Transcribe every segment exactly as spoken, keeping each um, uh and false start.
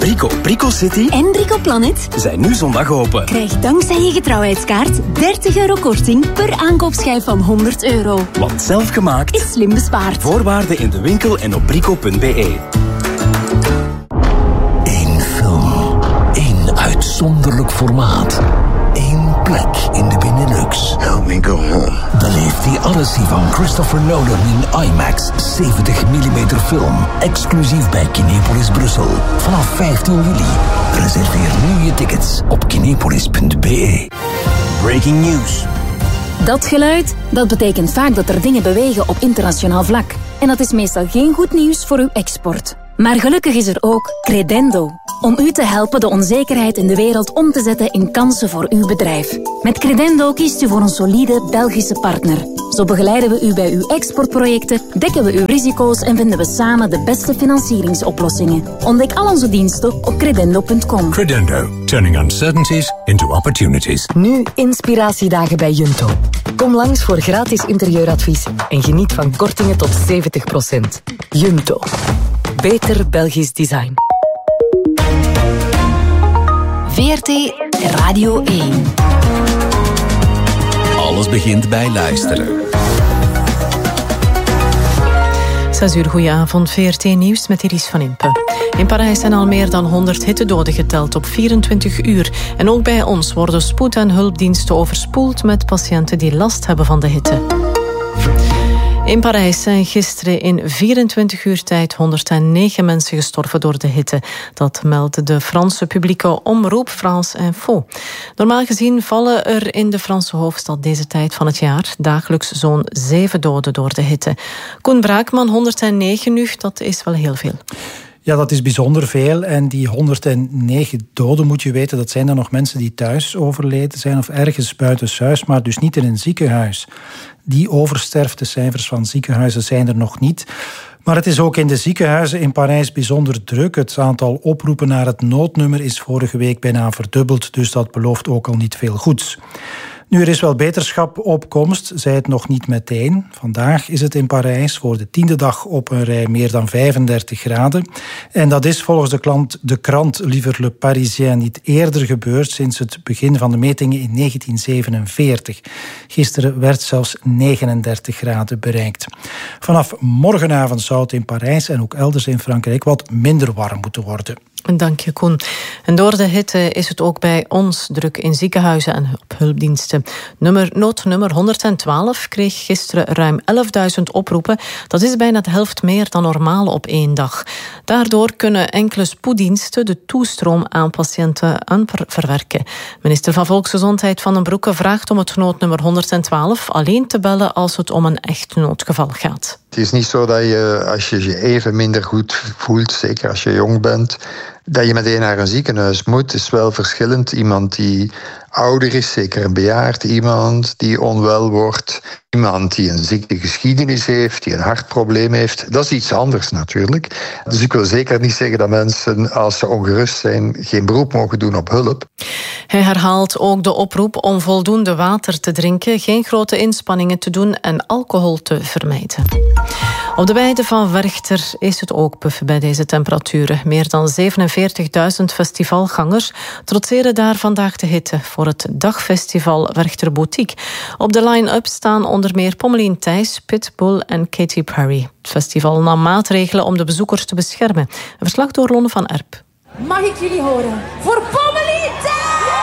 Brico, Brico City en Brico Planet zijn nu zondag open. Krijg dankzij je getrouwheidskaart dertig euro korting per aankoopschijf van honderd euro. Want zelfgemaakt is slim bespaard. Voorwaarden in de winkel en op brico punt be. Eén film. Één uitzonderlijk formaat. Eén plek in de Benelux. Help me go home. Beleef die Odyssey van Christopher Nolan in IMAX zeventig millimeter film. Exclusief bij Kinepolis Brussel. Vanaf vijftien juli. Reserveer nu je tickets op kinepolis punt be. Breaking news. Dat geluid, dat betekent vaak dat er dingen bewegen op internationaal vlak. En dat is meestal geen goed nieuws voor uw export. Maar gelukkig is er ook Credendo. Om u te helpen de onzekerheid in de wereld om te zetten in kansen voor uw bedrijf. Met Credendo kiest u voor een solide Belgische partner. Zo begeleiden we u bij uw exportprojecten, dekken we uw risico's en vinden we samen de beste financieringsoplossingen. Ontdek al onze diensten op credendo punt com. Credendo. Turning uncertainties into opportunities. Nu inspiratiedagen bij Junto. Kom langs voor gratis interieuradvies en geniet van kortingen tot zeventig procent. Junto. Beter Belgisch design. V R T Radio één. Alles begint bij luisteren. zes uur, goedenavond. V R T Nieuws met Iris van Impe. In Parijs zijn al meer dan honderd hittedoden geteld op vierentwintig uur. En ook bij ons worden spoed- en hulpdiensten overspoeld met patiënten die last hebben van de hitte. In Parijs zijn gisteren in vierentwintig uur tijd honderdnegen mensen gestorven door de hitte. Dat meldt de Franse publieke omroep France Info. Normaal gezien vallen er in de Franse hoofdstad deze tijd van het jaar dagelijks zo'n zeven doden door de hitte. Koen Braakman, honderdnegen nu, dat is wel heel veel. Ja, dat is bijzonder veel. En die honderdnegen doden, moet je weten, dat zijn dan nog mensen die thuis overleden zijn of ergens buitenshuis, maar dus niet in een ziekenhuis. Die oversterftecijfers van ziekenhuizen zijn er nog niet. Maar het is ook in de ziekenhuizen in Parijs bijzonder druk. Het aantal oproepen naar het noodnummer is vorige week bijna verdubbeld, dus dat belooft ook al niet veel goeds. Nu, er is wel beterschap op komst, zij het nog niet meteen. Vandaag is het in Parijs voor de tiende dag op een rij meer dan vijfendertig graden. En dat is volgens de, klant, de krant liever Le Parisien niet eerder gebeurd sinds het begin van de metingen in negentien zevenenveertig. Gisteren werd zelfs negenendertig graden bereikt. Vanaf morgenavond zou het in Parijs en ook elders in Frankrijk wat minder warm moeten worden. Dank je, Koen. En door de hitte is het ook bij ons druk in ziekenhuizen en op hulpdiensten. Nummer, noodnummer honderdtwaalf kreeg gisteren ruim elfduizend oproepen. Dat is bijna de helft meer dan normaal op één dag. Daardoor kunnen enkele spoeddiensten de toestroom aan patiënten aan verwerken. Minister van Volksgezondheid Van den Broeke vraagt om het noodnummer honderdtwaalf alleen te bellen als het om een echt noodgeval gaat. Het is niet zo dat je, als je je even minder goed voelt, zeker als je jong bent, dat je meteen naar een ziekenhuis moet. Het is wel verschillend. Iemand die ouder is, zeker een bejaard iemand die onwel wordt, iemand die een ziektegeschiedenis heeft, die een hartprobleem heeft, dat is iets anders natuurlijk. Dus ik wil zeker niet zeggen dat mensen, als ze ongerust zijn, geen beroep mogen doen op hulp. Hij herhaalt ook de oproep om voldoende water te drinken, geen grote inspanningen te doen en alcohol te vermijden. Op de weide van Werchter is het ook puffen bij deze temperaturen. Meer dan zevenenveertigduizend festivalgangers trotseren daar vandaag de hitte voor het dagfestival Werchter Boutique. Op de line-up staan onder meer Pommelien Thijs, Pitbull en Katy Perry. Het festival nam maatregelen om de bezoekers te beschermen. Een verslag door Lonne van Erp. Mag ik jullie horen? Voor Pommelien Thijs!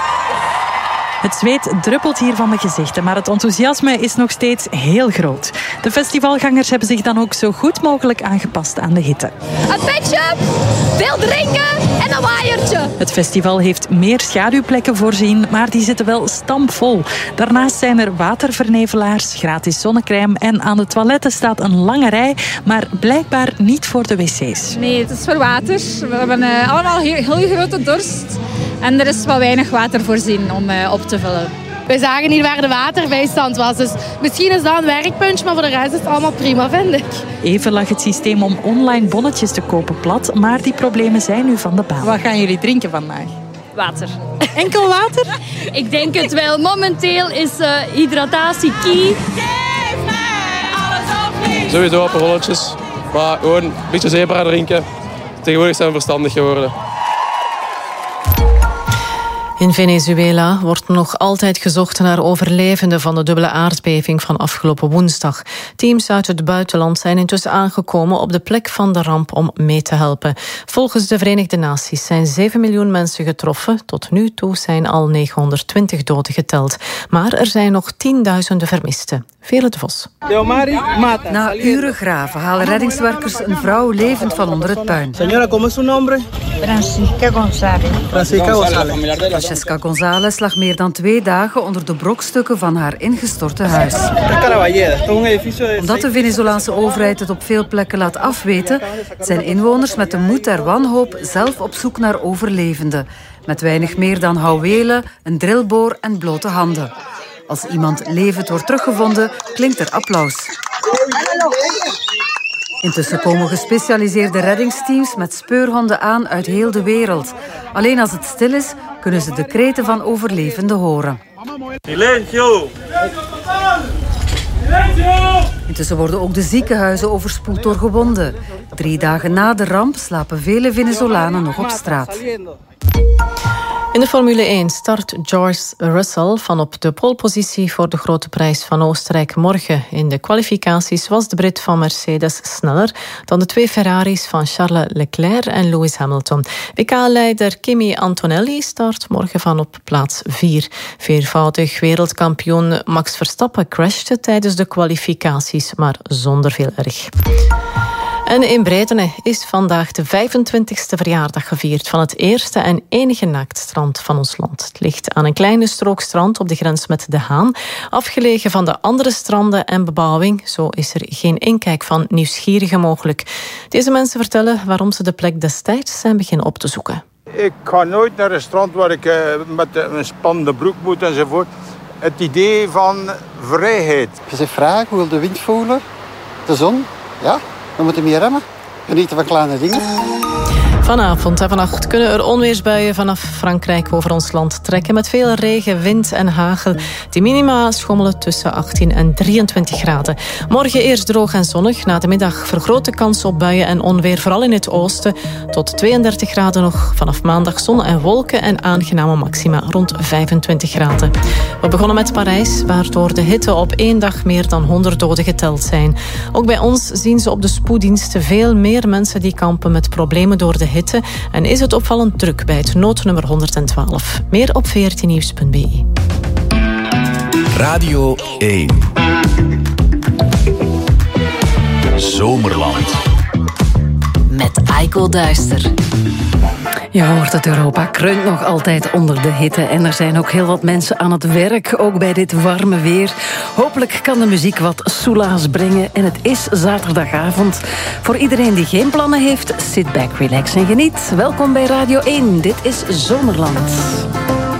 Het zweet druppelt hier van mijn gezichten, maar het enthousiasme is nog steeds heel groot. De festivalgangers hebben zich dan ook zo goed mogelijk aangepast aan de hitte. Een petje, veel drinken en een waaiertje. Het festival heeft meer schaduwplekken voorzien, maar die zitten wel stampvol. Daarnaast zijn er watervernevelaars, gratis zonnecrème en aan de toiletten staat een lange rij, maar blijkbaar niet voor de wc's. Nee, het is voor water. We hebben uh, allemaal heel, heel grote dorst en er is wel weinig water voorzien om uh, op te vullen. We zagen niet waar de waterbijstand was, dus misschien is dat een werkpuntje, maar voor de rest is het allemaal prima, vind ik. Even lag het systeem om online bonnetjes te kopen plat, maar die problemen zijn nu van de baan. Wat gaan jullie drinken vandaag? Water. Enkel water? Ik denk het wel. Momenteel is uh, hydratatie key. Sowieso aperolletjes, maar gewoon een beetje zeepra drinken. Tegenwoordig zijn we verstandig geworden. In Venezuela wordt nog altijd gezocht naar overlevenden van de dubbele aardbeving van afgelopen woensdag. Teams uit het buitenland zijn intussen aangekomen op de plek van de ramp om mee te helpen. Volgens de Verenigde Naties zijn zeven miljoen mensen getroffen. Tot nu toe zijn al negenhonderdtwintig doden geteld. Maar er zijn nog tienduizenden vermisten. Vele de Vos. Na uren graven halen reddingswerkers een vrouw levend van onder het puin. Señora, ¿cómo es su nombre? Francisca González. Francisca González. Francesca González lag meer dan twee dagen onder de brokstukken van haar ingestorte huis. Omdat de Venezolaanse overheid het op veel plekken laat afweten, zijn inwoners met de moed der wanhoop zelf op zoek naar overlevenden. Met weinig meer dan houwelen, een drillboor en blote handen. Als iemand levend wordt teruggevonden, klinkt er applaus. Intussen komen gespecialiseerde reddingsteams met speurhonden aan uit heel de wereld. Alleen als het stil is, kunnen ze de kreten van overlevenden horen. Silencio! Intussen worden ook de ziekenhuizen overspoeld door gewonden. Drie dagen na de ramp slapen vele Venezolanen nog op straat. In de Formule één start George Russell van op de polepositie voor de Grote Prijs van Oostenrijk morgen. In de kwalificaties was de Brit van Mercedes sneller dan de twee Ferraris van Charles Leclerc en Lewis Hamilton. W K-leider Kimi Antonelli start morgen van op plaats vier. Viervoudig wereldkampioen Max Verstappen crashte tijdens de kwalificaties, maar zonder veel erg. En in Breidene is vandaag de vijfentwintigste verjaardag gevierd van het eerste en enige naaktstrand van ons land. Het ligt aan een kleine strook strand op de grens met De Haan, afgelegen van de andere stranden en bebouwing. Zo is er geen inkijk van nieuwsgierigen mogelijk. Deze mensen vertellen waarom ze de plek destijds zijn beginnen op te zoeken. Ik ga nooit naar een strand waar ik uh, met een spannende broek moet enzovoort. Het idee van vrijheid. Je zegt vraag, hoe wil de wind voelen? De zon? Ja. We moeten meer remmen. Genieten van kleine dingen. Vanavond en vannacht kunnen er onweersbuien vanaf Frankrijk over ons land trekken. Met veel regen, wind en hagel. Die minima schommelen tussen achttien en drieëntwintig graden. Morgen eerst droog en zonnig. Na de middag vergrote kans op buien en onweer. Vooral in het oosten. Tot tweeëndertig graden nog. Vanaf maandag zon en wolken en aangename maxima rond vijfentwintig graden. We begonnen met Parijs, waardoor de hitte op één dag meer dan honderd doden geteld zijn. Ook bij ons zien ze op de spoeddiensten veel meer mensen die kampen met problemen door de hitte. En is het opvallend druk bij het noodnummer honderdtwaalf. Meer op veertien nieuws punt b e. Radio één. Zomerland. Met Aiko Duister. Je hoort het, Europa kreunt nog altijd onder de hitte. En er zijn ook heel wat mensen aan het werk, ook bij dit warme weer. Hopelijk kan de muziek wat soelaas brengen. En het is zaterdagavond. Voor iedereen die geen plannen heeft, sit back, relax en geniet. Welkom bij Radio één. Dit is Zomerland.